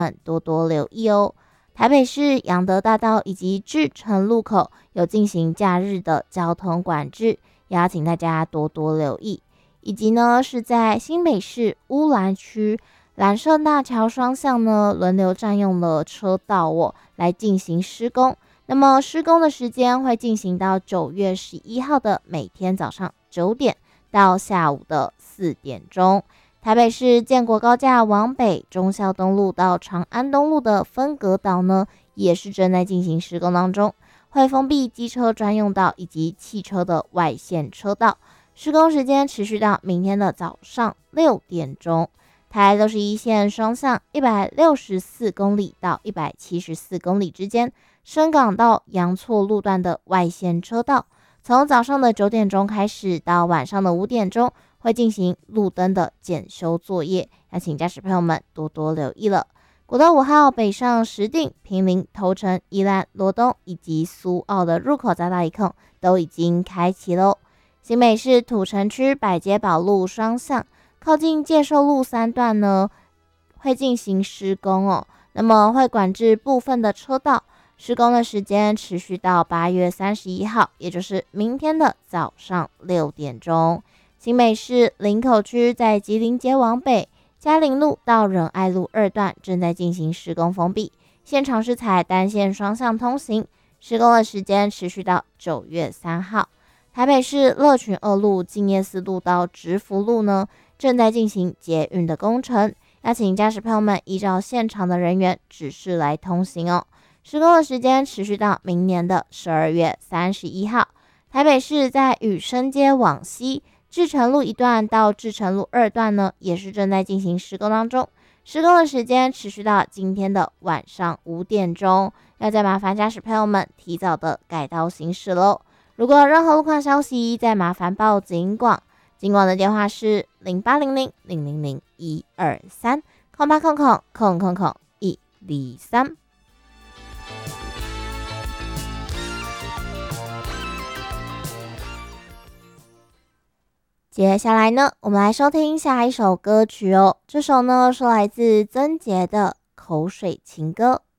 们多多留意哦。台北市杨德大道以及至诚路口有进行假日的交通管制，也要请大家多多留意。以及呢是在新北市乌来区蓝社大桥双向呢轮流占用了车道来进行施工。那么施工的时间会进行到9月11号的每天早上9点到下午的4点钟。台北市建国高架往北忠孝东路到长安东路的分隔岛呢，也是正在进行施工当中，会封闭机车专用道以及汽车的外线车道。施工时间持续到明天的早上6点钟。台61线双向164公里到174公里之间，深港到阳错路段的外线车道，从早上的9点钟开始到晚上的5点钟。会进行路灯的检修作业，要请驾驶朋友们多多留意了。国道5号北上石碇、坪林、头城、宜兰、罗东以及苏澳的入口匝道一控都已经开启喽。新北市土城区百街宝路双向靠近介寿路3段呢，会进行施工哦。那么会管制部分的车道，施工的时间持续到8月31号，也就是明天的早上6点钟。新北市林口区在吉林街往北嘉陵路到仁爱路2段正在进行施工封闭，现场是采单线双向通行，施工的时间持续到9月3号。台北市乐群2路敬业4路到直福路呢，正在进行捷运的工程，要请驾驶朋友们依照现场的人员指示来通行哦。施工的时间持续到明年的12月31号。台北市在宇生街往西至诚路1段到至诚路2段呢，也是正在进行施工当中。施工的时间持续到今天的晚上5点钟，要再麻烦驾驶朋友们提早的改道行驶喽。如果有任何路况消息，再麻烦报警广，警广的电话是0800-000-1230800-123。接下来呢，我们来收听下一首歌曲哦。这首呢是来自曾洁的《口水情歌》。